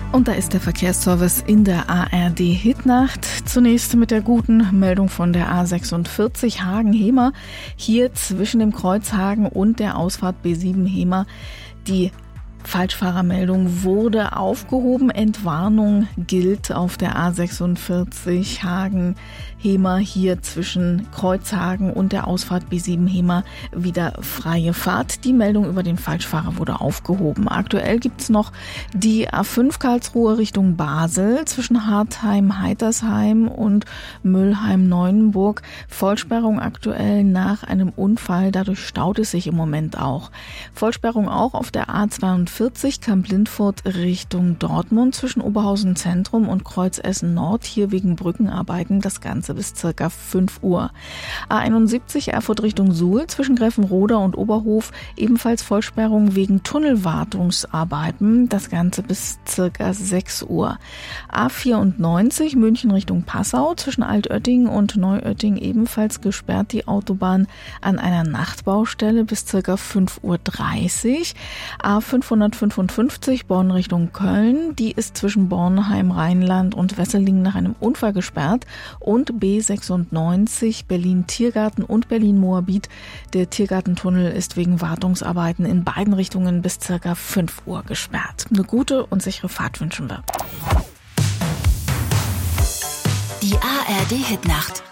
Und da ist der Verkehrsservice in der ARD Hitnacht. Zunächst mit der guten Meldung von der A46 Hagen-Hemer. Hier zwischen dem Kreuz Hagen und der Ausfahrt B7 Hemer. Die Falschfahrermeldung wurde aufgehoben. Entwarnung gilt auf der A46 Hagen-Hemer. Hier zwischen Kreuzhagen und der Ausfahrt B7 Hemer wieder freie Fahrt. Die Meldung über den Falschfahrer wurde aufgehoben. Aktuell gibt's noch die A5 Karlsruhe Richtung Basel zwischen Hartheim-Heitersheim und Mülheim-Neuenburg. Vollsperrung aktuell nach einem Unfall. Dadurch staut es sich im Moment auch. Vollsperrung auch auf der A42 Kamp-Lindfurt Richtung Dortmund zwischen Oberhausen Zentrum und Kreuz Essen Nord, hier wegen Brückenarbeiten, das Ganze bis circa 5 Uhr. A71 Erfurt Richtung Suhl zwischen Greffenroda und Oberhof, ebenfalls Vollsperrung wegen Tunnelwartungsarbeiten, das Ganze bis circa 6 Uhr. A94 München Richtung Passau zwischen Altötting und Neuötting ebenfalls gesperrt, die Autobahn an einer Nachtbaustelle bis circa 5:30 Uhr. A555 Bonn Richtung Köln, die ist zwischen Bornheim, Rheinland und Wesseling nach einem Unfall gesperrt, und B96 Berlin-Tiergarten und Berlin-Moabit. Der Tiergartentunnel ist wegen Wartungsarbeiten in beiden Richtungen bis circa 5 Uhr gesperrt. Eine gute und sichere Fahrt wünschen wir. Die ARD Hitnacht.